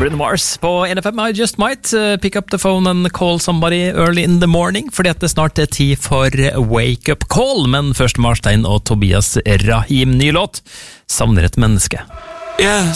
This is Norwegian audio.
Bruno Mars på NFM. I just might pick up the phone and call somebody early in the morning, fordi at det snart er tid for Wake Up Call, men først Marstein og Tobias Rahim, ny låt, Savner et menneske. Yeah.